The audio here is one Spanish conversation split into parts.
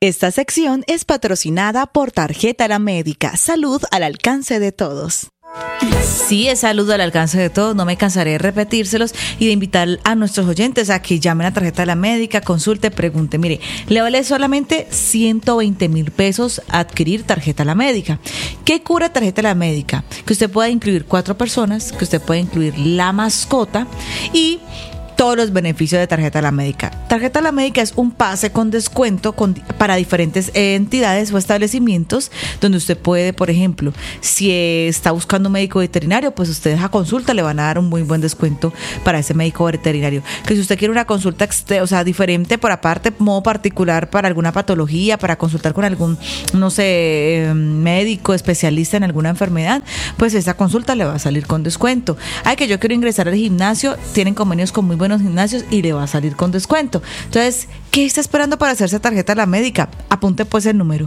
Esta sección es patrocinada por Tarjeta La Médica. Salud al alcance de todos. Sí, es salud al alcance de todos. No me cansaré de repetírselos y de invitar a nuestros oyentes a que llamen a Tarjeta La Médica, consulte, pregunte. Mire, le vale solamente 120,000 pesos adquirir Tarjeta La Médica. ¿Qué cura Tarjeta La Médica? Que usted pueda incluir 4 personas, que usted pueda incluir la mascota y todos los beneficios de Tarjeta La Médica. Tarjeta La Médica es un pase con descuento para diferentes entidades o establecimientos donde usted puede, por ejemplo, si está buscando un médico veterinario, pues usted deja consulta, le van a dar un muy buen descuento para ese médico veterinario. Que si usted quiere una consulta diferente por aparte, modo particular para alguna patología, para consultar con algún, no sé, médico especialista en alguna enfermedad, pues esa consulta le va a salir con descuento. Ay, que yo quiero ingresar al gimnasio, tienen convenios con muy buenos gimnasios y le va a salir con descuento. Entonces, ¿qué está esperando para hacerse Tarjeta La Médica? Apunte pues el número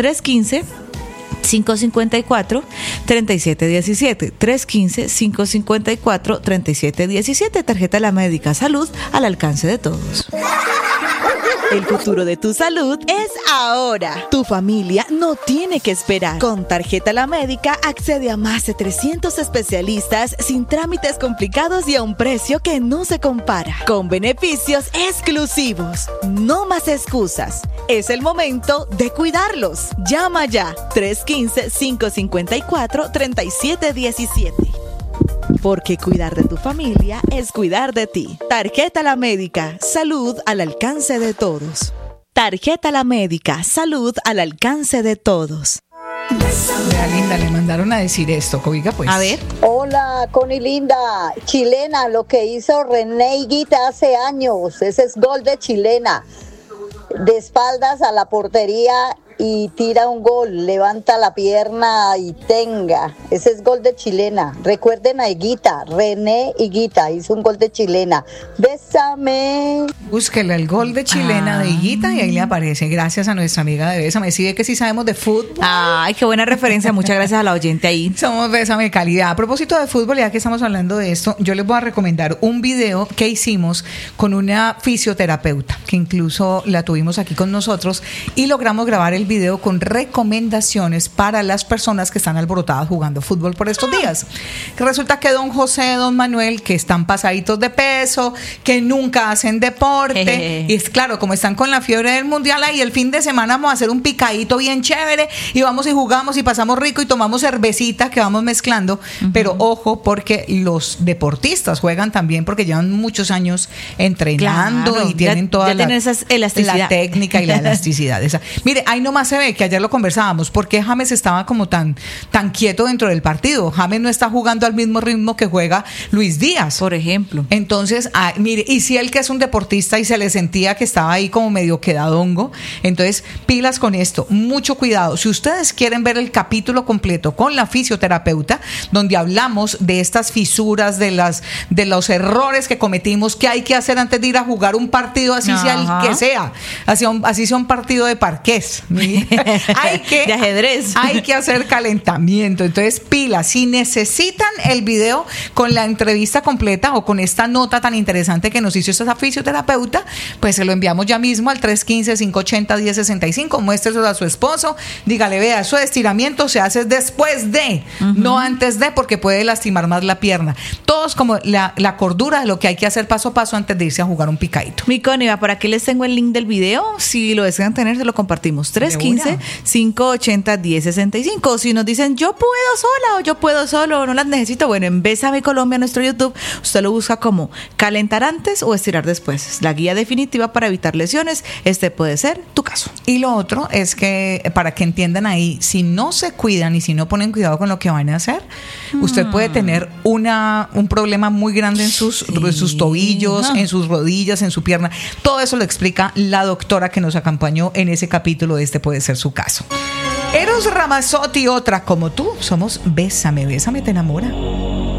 315-554-3717. 315-554-3717. Tarjeta La Médica. Salud al alcance de todos. El futuro de tu salud es ahora. Tu familia no tiene que esperar. Con Tarjeta La Médica accede a más de 300 especialistas sin trámites complicados y a un precio que no se compara. Con beneficios exclusivos. No más excusas. Es el momento de cuidarlos. Llama ya. 315-554-3717. Porque cuidar de tu familia es cuidar de ti. Tarjeta La Médica, salud al alcance de todos. Tarjeta La Médica, salud al alcance de todos. Vea, Linda, le mandaron a decir esto, oiga pues. A ver. Hola, Connie Linda, chilena, lo que hizo René Higuita hace años, ese es gol de chilena. De espaldas a la portería y tira un gol, levanta la pierna y tenga. Ese es gol de chilena. Recuerden a Higuita, René Higuita hizo un gol de chilena. Bésame. Búsquele el gol de chilena de Higuita y ahí le aparece. Gracias a nuestra amiga de Bésame. Sí, ve que sí sabemos de fútbol. Ay, qué buena referencia. Muchas gracias a la oyente ahí. Somos Bésame calidad. A propósito de fútbol, ya que estamos hablando de esto, yo les voy a recomendar un video que hicimos con una fisioterapeuta, que incluso la tuvimos aquí con nosotros y logramos grabar el video con recomendaciones para las personas que están alborotadas jugando fútbol por estos días. Que resulta que don José, don Manuel, que están pasaditos de peso, que nunca hacen deporte, y es claro, como están con la fiebre del mundial, y el fin de semana vamos a hacer un picadito bien chévere, y vamos y jugamos y pasamos rico y tomamos cervecita que vamos mezclando, pero ojo, porque los deportistas juegan también porque llevan muchos años entrenando, claro, y tienen toda la técnica y la elasticidad. Mire, ahí nomás se ve que ayer lo conversábamos, porque James estaba como tan quieto dentro del partido. James no está jugando al mismo ritmo que juega Luis Díaz, por ejemplo. Entonces, mire, y si él, que es un deportista, y se le sentía que estaba ahí como medio quedadongo, entonces pilas con esto, mucho cuidado. Si ustedes quieren ver el capítulo completo con la fisioterapeuta, donde hablamos de estas fisuras, de los errores que cometimos, que hay que hacer antes de ir a jugar un partido, así sea el que sea, así sea un partido de parqués, de ajedrez, hay que hacer calentamiento. Entonces, pilas, si necesitan el video con la entrevista completa o con esta nota tan interesante que nos hizo esta fisioterapeuta, pues se lo enviamos ya mismo al 315-580-1065. Muéstreselo a su esposo, dígale, vea, eso de estiramiento se hace después de, no antes de, porque puede lastimar más la pierna. Todos como la cordura de lo que hay que hacer paso a paso antes de irse a jugar un picadito. Mi Connie, por aquí les tengo el link del video, si lo desean tener se lo compartimos. 315-580-1065. Si nos dicen yo puedo sola o yo puedo solo o no las necesito, bueno, en Bésame Colombia, nuestro YouTube, usted lo busca como calentar antes o estirar después. Es la guía definitiva para evitar lesiones. Este puede ser tu caso. Y lo otro es que, para que entiendan ahí, si no se cuidan y si no ponen cuidado con lo que van a hacer, usted puede tener un problema muy grande en sus tobillos, en sus rodillas, en su pierna. Todo eso lo explica la doctora que nos acompañó en ese capítulo de Este Puede Ser Su Caso. Eros Ramazzotti, otra como tú. Somos Bésame, Bésame te enamora.